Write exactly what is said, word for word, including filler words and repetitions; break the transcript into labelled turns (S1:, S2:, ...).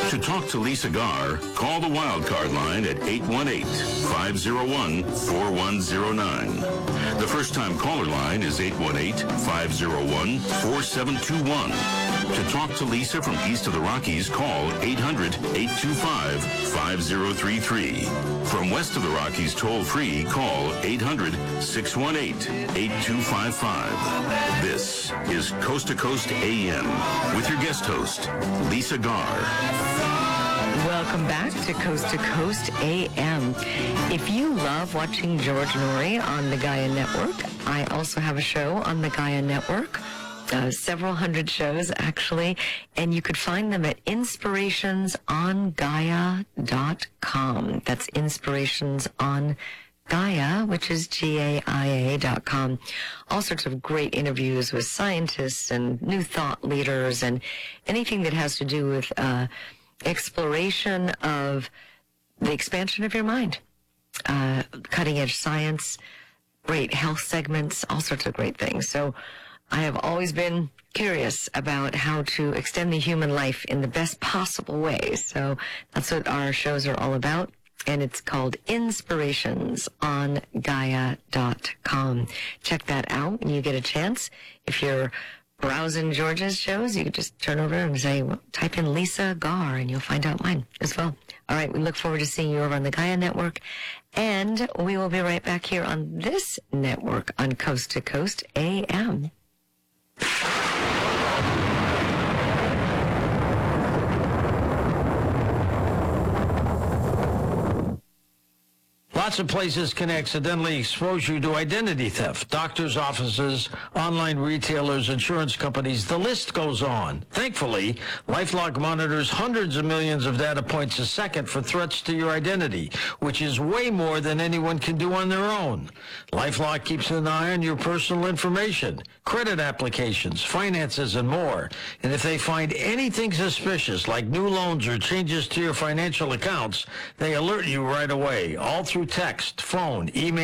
S1: To talk to Lisa Garr, call the Wildcard line at eight one eight, five oh one, four one oh nine. The first-time caller line is eight one eight, five oh one, four seven two one. To talk to Lisa from east of the Rockies, call eight hundred, eight two five, five oh three three. From west of the Rockies, toll-free, call eight hundred, six one eight, eight two five five. This is Coast to Coast A M with your guest host, Lisa Garr.
S2: Welcome back to Coast to Coast A M. If you love watching George Noory on the Gaia Network, I also have a show on the Gaia Network. Uh, several hundred shows, actually, and you could find them at inspirations on gaia dot com. That's Inspirations on Gaia, which is G A I A dot com. All sorts of great interviews with scientists and new thought leaders and anything that has to do with uh, exploration of the expansion of your mind, uh, cutting-edge science, great health segments, all sorts of great things. So I have always been curious about how to extend the human life in the best possible way. So that's what our shows are all about. And it's called Inspirations on Gaia dot com. Check that out when you get a chance. If you're browsing George's shows, you can just turn over and say, well, type in Lisa Garr, and you'll find out mine as well. All right, we look forward to seeing you over on the Gaia Network. And we will be right back here on this network on Coast to Coast A M.
S3: Lots of places can accidentally expose you to identity theft. Doctors' offices, online retailers, insurance companies, the list goes on. Thankfully, LifeLock monitors hundreds of millions of data points a second for threats to your identity, which is way more than anyone can do on their own. LifeLock keeps an eye on your personal information, credit applications, finances, and more. And if they find anything suspicious, like new loans or changes to your financial accounts, they alert you right away, all through text, phone, email,